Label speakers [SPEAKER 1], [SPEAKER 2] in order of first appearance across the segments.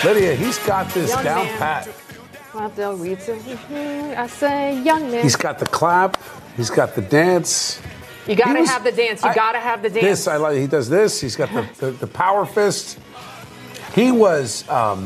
[SPEAKER 1] Lydia, he's got this
[SPEAKER 2] Young
[SPEAKER 1] down
[SPEAKER 2] man.
[SPEAKER 1] pat.
[SPEAKER 2] I say, young man.
[SPEAKER 1] He's got the clap. He's got the dance.
[SPEAKER 2] You got to have the dance. You got to have the dance.
[SPEAKER 1] This, I like. He does this. He's got the power fist. He was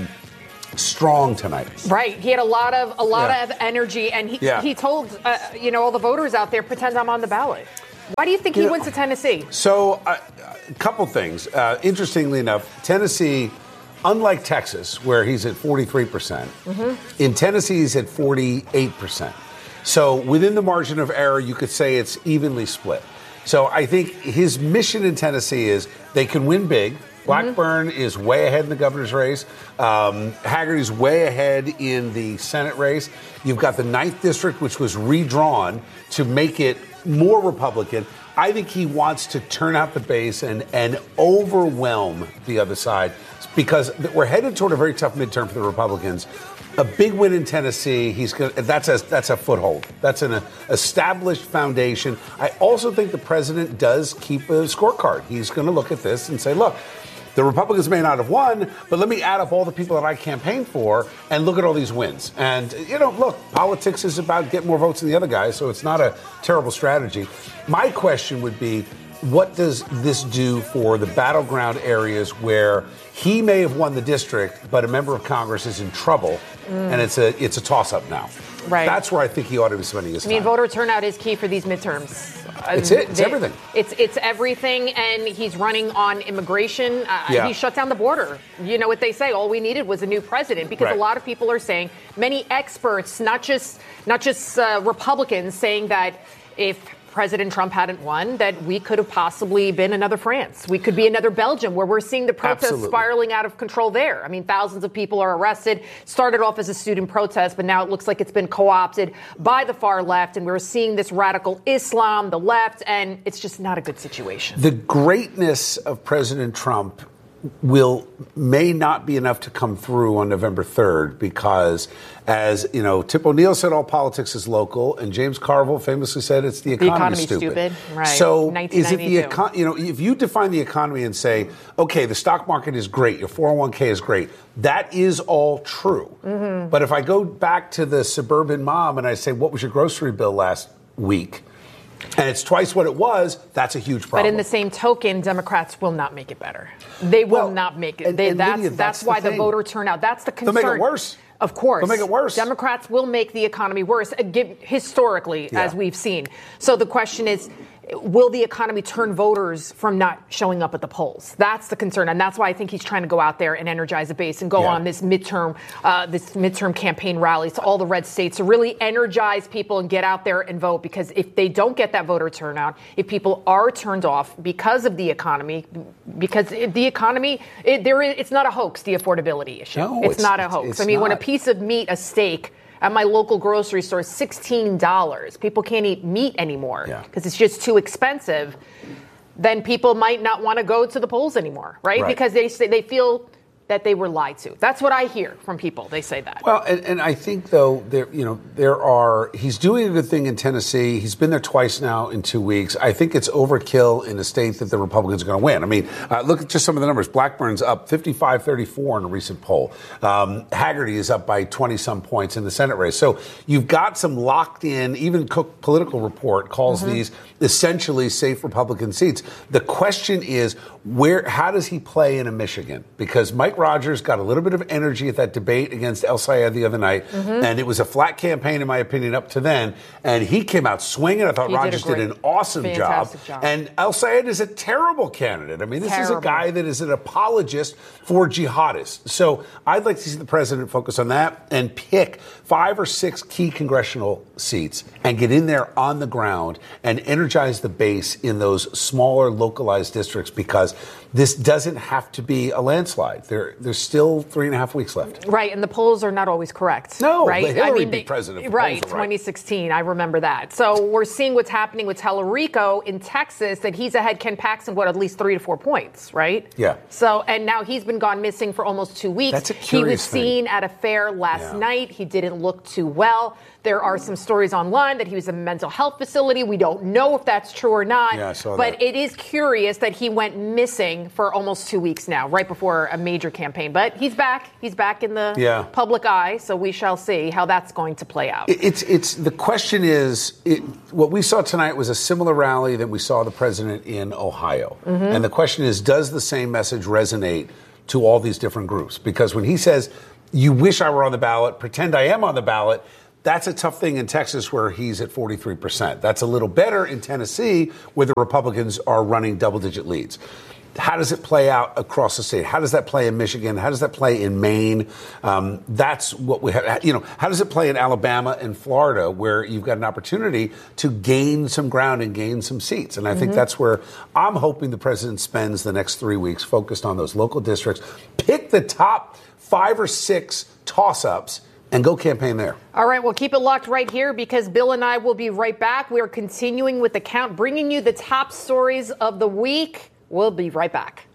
[SPEAKER 1] strong tonight.
[SPEAKER 2] Right. He had a lot of energy, and he told all the voters out there, pretend I'm on the ballot. Why do you think he went to Tennessee?
[SPEAKER 1] So, a couple things. Interestingly enough, Tennessee, unlike Texas, where he's at 43%, in Tennessee he's at 48%. So within the margin of error, you could say it's evenly split. So I think his mission in Tennessee is they can win big. Blackburn is way ahead in the governor's race. Hagerty's way ahead in the Senate race. You've got the 9th district, which was redrawn to make it more Republican. I think he wants to turn out the base and overwhelm the other side because we're headed toward a very tough midterm for the Republicans. A big win in Tennessee, that's a foothold. That's an established foundation. I also think the president does keep a scorecard. He's going to look at this and say, look, the Republicans may not have won, but let me add up all the people that I campaigned for and look at all these wins. And, look, politics is about getting more votes than the other guy, so it's not a terrible strategy. My question would be, what does this do for the battleground areas where he may have won the district, but a member of Congress is in trouble, and it's a toss-up now?
[SPEAKER 2] Right.
[SPEAKER 1] That's where I think he ought to be spending his time.
[SPEAKER 2] Voter turnout is key for these midterms.
[SPEAKER 1] It's everything.
[SPEAKER 2] It's everything, and he's running on immigration. He shut down the border. You know what they say, all we needed was a new president, because a lot of people are saying, many experts, not just Republicans, saying that if President Trump hadn't won, that we could have possibly been another France. We could be another Belgium, where we're seeing the protests spiraling out of control there. I mean, thousands of people are arrested. Started off as a student protest, but now it looks like it's been co-opted by the far left, and we're seeing this radical Islam, the left, and it's just not a good situation.
[SPEAKER 1] The greatness of President Trump may not be enough to come through on November 3rd because, as you know, Tip O'Neill said all politics is local, and James Carville famously said it's the economy's stupid.
[SPEAKER 2] Right.
[SPEAKER 1] So is it if you define the economy and say, okay, the stock market is great, your 401k is great, that is all true. But if I go back to the suburban mom and I say, what was your grocery bill last week? And it's twice what it was, that's a huge problem.
[SPEAKER 2] But in the same token, Democrats will not make it better. They will not make it. That's why the voter turnout, that's the concern.
[SPEAKER 1] They'll make it worse.
[SPEAKER 2] Of course.
[SPEAKER 1] They'll make it worse.
[SPEAKER 2] Democrats will make the economy worse, historically, as we've seen. So the question is, will the economy turn voters from not showing up at the polls? That's the concern, and that's why I think he's trying to go out there and energize the base and go on this midterm campaign rallies to all the red states to really energize people and get out there and vote. Because if they don't get that voter turnout, if people are turned off because of the economy, it's not a hoax. The affordability issue,
[SPEAKER 1] no,
[SPEAKER 2] it's not a hoax. When a piece of meat, a steak, at my local grocery store, $16. People can't eat meat anymore because it's just too expensive. Then people might not want to go to the polls anymore, right? Because they feel that they were lied to. That's what I hear from people. They say that.
[SPEAKER 1] Well, and I think, though, he's doing a good thing in Tennessee. He's been there twice now in 2 weeks. I think it's overkill in a state that the Republicans are going to win. I mean, look at just some of the numbers. Blackburn's up 55-34 in a recent poll. Hagerty is up by 20-some points in the Senate race. So you've got some locked in, even Cook Political Report calls these essentially safe Republican seats. The question is, how does he play in a Michigan? Because Mike Rogers got a little bit of energy at that debate against El Sayed the other night, and it was a flat campaign, in my opinion, up to then. And he came out swinging. I thought Rogers did an awesome job. And El Sayed is a terrible candidate. I mean, this is a guy that is an apologist for jihadists. So I'd like to see the president focus on that and pick 5 or 6 key congressional seats and get in there on the ground and energize the base in those smaller localized districts, because this doesn't have to be a landslide. There's still 3.5 weeks left.
[SPEAKER 2] Right, and the polls are not always correct.
[SPEAKER 1] No,
[SPEAKER 2] right?
[SPEAKER 1] Hillary be president.
[SPEAKER 2] Right, 2016, I remember that. So we're seeing what's happening with Tellerico in Texas, that he's ahead Ken Paxton, at least 3 to 4 points, right?
[SPEAKER 1] Yeah.
[SPEAKER 2] So, and now he's been gone missing for almost 2 weeks.
[SPEAKER 1] That's a curious
[SPEAKER 2] thing. He was seen at a fair last night. He didn't look too well. There are some stories online that he was in a mental health facility. We don't know if that's true or not.
[SPEAKER 1] Yeah, I saw
[SPEAKER 2] but
[SPEAKER 1] that.
[SPEAKER 2] It is curious that he went missing for almost 2 weeks now, right before a major campaign. But he's back. He's back in the public eye. So we shall see how that's going to play out.
[SPEAKER 1] It's the question is, what we saw tonight was a similar rally that we saw the president in Ohio. Mm-hmm. And the question is, does the same message resonate to all these different groups? Because when he says, you wish I were on the ballot, pretend I am on the ballot, that's a tough thing in Texas where he's at 43%. That's a little better in Tennessee where the Republicans are running double-digit leads. How does it play out across the state? How does that play in Michigan? How does that play in Maine? That's what we have. How does it play in Alabama and Florida, where you've got an opportunity to gain some ground and gain some seats? And I think that's where I'm hoping the president spends the next 3 weeks focused on those local districts. Pick the top 5 or 6 toss-ups and go campaign there.
[SPEAKER 2] All right, well, keep it locked right here because Bill and I will be right back. We are continuing with the count, bringing you the top stories of the week. We'll be right back.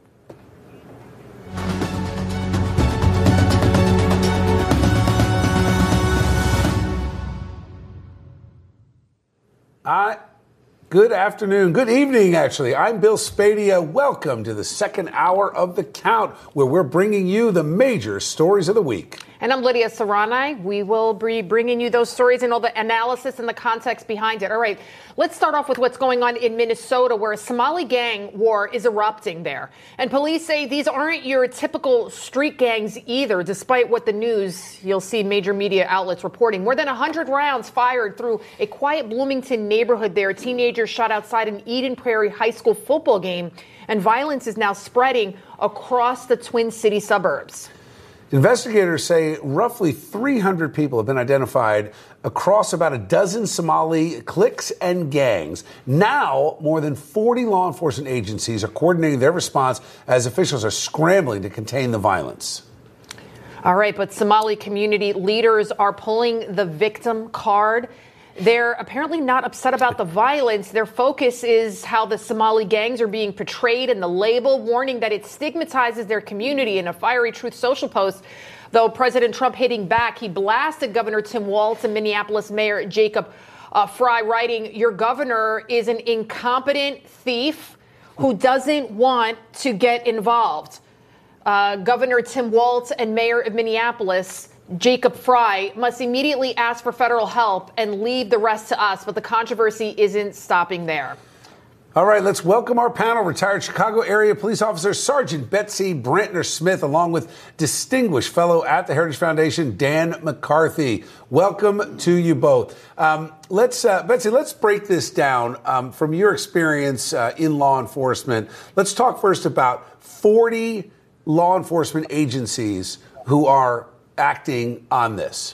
[SPEAKER 1] Good afternoon. Good evening, actually. I'm Bill Spadea. Welcome to the second hour of The Count, where we're bringing you the major stories of the week.
[SPEAKER 2] And I'm Lydia Serrani. We will be bringing you those stories and all the analysis and the context behind it. All right, let's start off with what's going on in Minnesota, where a Somali gang war is erupting there. And police say these aren't your typical street gangs either, despite what the news, you'll see major media outlets reporting. More than 100 rounds fired through a quiet Bloomington neighborhood there. Teenagers shot outside an Eden Prairie high school football game, and violence is now spreading across the Twin City suburbs.
[SPEAKER 1] Investigators say roughly 300 people have been identified across about a dozen Somali cliques and gangs. Now, more than 40 law enforcement agencies are coordinating their response as officials are scrambling to contain the violence.
[SPEAKER 2] All right, but Somali community leaders are pulling the victim card. They're apparently not upset about the violence. Their focus is how the Somali gangs are being portrayed in the label, warning that it stigmatizes their community. In a fiery Truth Social post, though, President Trump hitting back, he blasted Governor Tim Walz and Minneapolis Mayor Jacob Frey, writing, "Your governor is an incompetent thief who doesn't want to get involved." Governor Tim Walz and Mayor of Minneapolis Jacob Frey must immediately ask for federal help and leave the rest to us. But the controversy isn't stopping there.
[SPEAKER 1] All right, let's welcome our panel. Retired Chicago area police officer Sergeant Betsy Brantner Smith, along with distinguished fellow at the Heritage Foundation, Dan McCarthy. Welcome to you both. Betsy, let's break this down from your experience in law enforcement. Let's talk first about 40 law enforcement agencies who are acting on this.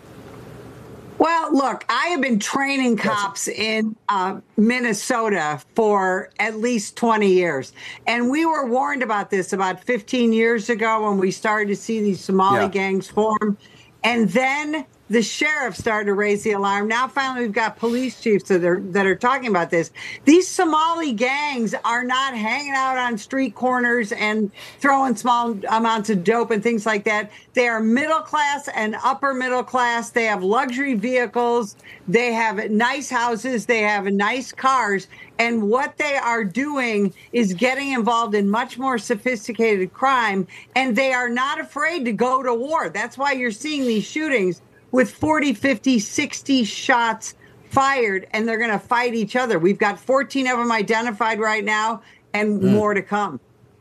[SPEAKER 3] Well, look, I have been training cops in Minnesota for at least 20 years. And we were warned about this about 15 years ago when we started to see these Somali gangs form. And then the sheriff started to raise the alarm. Now, finally, we've got police chiefs that are talking about this. These Somali gangs are not hanging out on street corners and throwing small amounts of dope and things like that. They are middle class and upper middle class. They have luxury vehicles. They have nice houses. They have nice cars. And what they are doing is getting involved in much more sophisticated crime. And they are not afraid to go to war. That's why you're seeing these shootings with 40, 50, 60 shots fired, and they're going to fight each other. We've got 14 of them identified right now and more to come.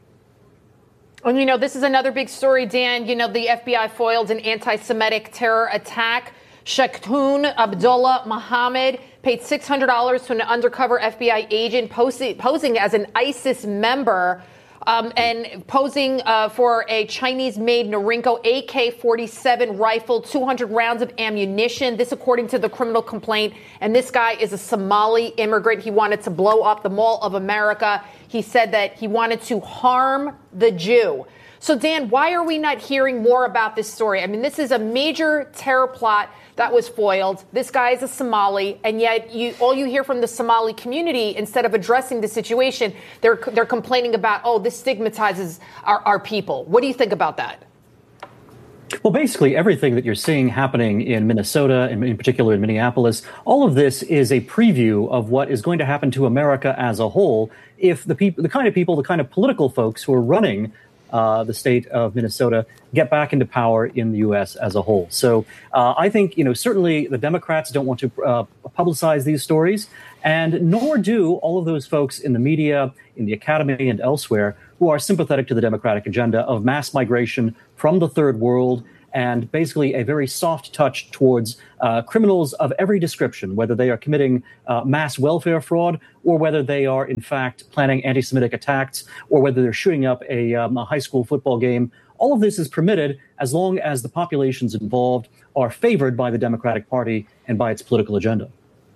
[SPEAKER 2] And, this is another big story, Dan. The FBI foiled an anti-Semitic terror attack. Shaktoon Abdullah Mohammed paid $600 to an undercover FBI agent posing as an ISIS member and posing for a Chinese-made Norinco AK-47 rifle, 200 rounds of ammunition. This, according to the criminal complaint. And this guy is a Somali immigrant. He wanted to blow up the Mall of America. He said that he wanted to harm the Jew. So, Dan, why are we not hearing more about this story? I mean, this is a major terror plot that was foiled. This guy is a Somali, and yet all you hear from the Somali community, instead of addressing the situation, they're complaining about, this stigmatizes our people. What do you think about that?
[SPEAKER 4] Well, basically everything that you're seeing happening in Minnesota, and in particular in Minneapolis, all of this is a preview of what is going to happen to America as a whole if the kind of political folks who are running the state of Minnesota get back into power in the U.S. as a whole. So I think, certainly the Democrats don't want to publicize these stories, and nor do all of those folks in the media, in the academy, and elsewhere who are sympathetic to the Democratic agenda of mass migration from the third world and basically a very soft touch towards criminals of every description, whether they are committing mass welfare fraud or whether they are, in fact, planning anti-Semitic attacks or whether they're shooting up a high school football game. All of this is permitted as long as the populations involved are favored by the Democratic Party and by its political agenda.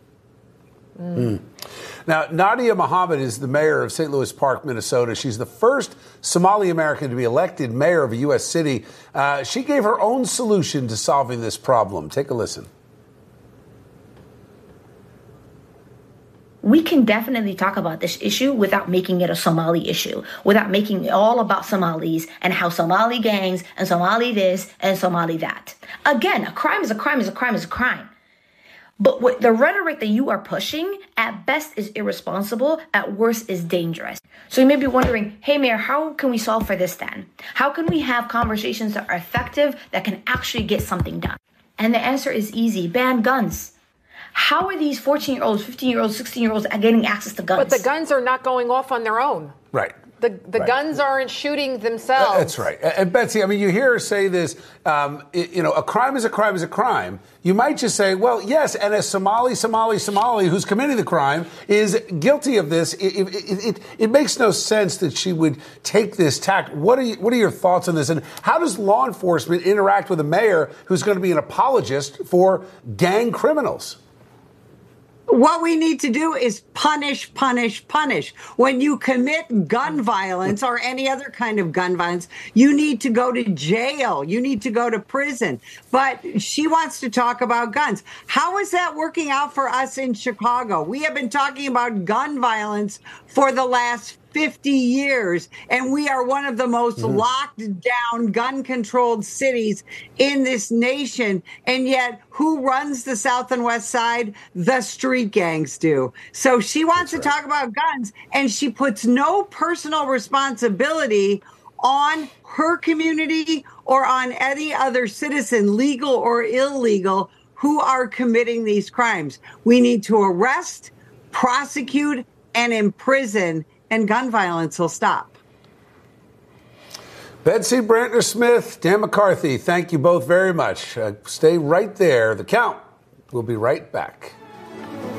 [SPEAKER 1] Now, Nadia Mohammed is the mayor of St. Louis Park, Minnesota. She's the first Somali American to be elected mayor of a U.S. city. She gave her own solution to solving this problem. Take a listen.
[SPEAKER 5] We can definitely talk about this issue without making it a Somali issue, without making it all about Somalis and how Somali gangs and Somali this and Somali that. Again, a crime is a crime is a crime is a crime. But what the rhetoric that you are pushing, at best is irresponsible, at worst is dangerous. So you may be wondering, hey, Mayor, how can we solve for this then? How can we have conversations that are effective, that can actually get something done? And the answer is easy: ban guns. How are these 14-year-olds, 15-year-olds, 16-year-olds getting access to guns?
[SPEAKER 2] But the guns are not going off on their own.
[SPEAKER 1] Right.
[SPEAKER 2] The right. Guns aren't shooting themselves.
[SPEAKER 1] That's right. And Betsy, I mean, you hear her say this, a crime is a crime is a crime. You might just say, well, yes, and a Somali who's committing the crime is guilty of this. It makes no sense that she would take this tack. What are your thoughts on this? And how does law enforcement interact with a mayor who's going to be an apologist for gang criminals?
[SPEAKER 3] What we need to do is punish, punish, punish. When you commit gun violence or any other kind of gun violence, you need to go to jail. You need to go to prison. But she wants to talk about guns. How is that working out for us in Chicago? We have been talking about gun violence for the last 50 years, and we are one of the most locked down, gun-controlled cities in this nation. And yet, who runs the South and West Side? The street gangs do. So she wants to talk about guns, and she puts no personal responsibility on her community or on any other citizen, legal or illegal, who are committing these crimes. We need to arrest, prosecute, and imprison, and gun violence will stop.
[SPEAKER 1] Betsy Brantner-Smith, Dan McCarthy, thank you both very much. Stay right there. The Count will be right back.